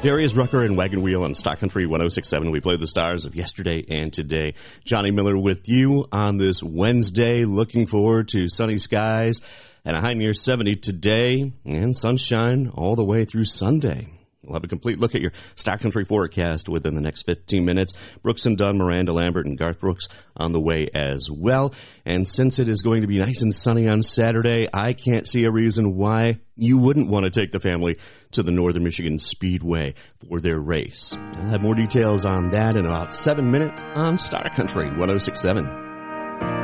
Darius Rucker and Wagon Wheel on Stock Country 106.7. We play the stars of yesterday and today. Johnny Miller with you on this Wednesday. Looking forward to sunny skies and a high near 70 today and sunshine all the way through Sunday. We'll have a complete look at your Stock Country forecast within the next 15 minutes. Brooks and Dunn, Miranda Lambert, and Garth Brooks on the way as well. And since it is going to be nice and sunny on Saturday, I can't see a reason why you wouldn't want to take the family to the Northern Michigan Speedway for their race. I'll have more details on that in about 7 minutes on Stock Country 106.7.